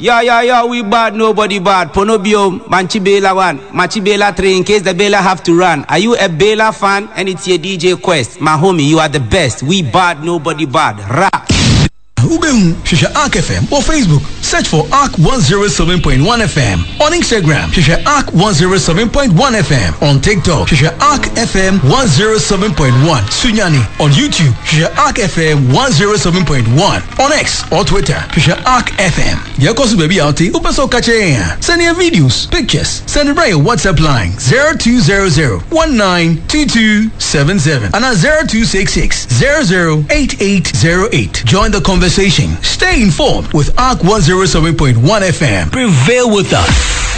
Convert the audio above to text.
Yeah, we bad, nobody bad. Ponobio, Manchibela 1, Manchibela 3, in case the Bela have to run. Are you a Bela fan? And it's your DJ Quest. My homie, you are the best. We bad, nobody bad. Rap. Shisha Arc FM or Facebook. Search for Arc 107.1 FM. On Instagram, Shisha Arc 107.1 FM. On TikTok, Shisha Arc FM 107.1. Sunyani. On YouTube, Shisha Arc FM 107.1. On X or Twitter, Shisha Arc FM. Yakosu baby outi upaso kache. Send your videos, pictures. Send it right WhatsApp line 0200-192277 and 0266 008808. Join the conversation. Stay informed with ARC 107.1 FM. Prevail with us.